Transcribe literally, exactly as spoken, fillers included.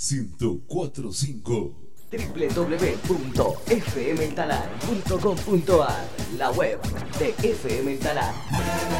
ciento cuatro punto cinco. w w w punto f m talar punto com punto a R, la web de F M Talar.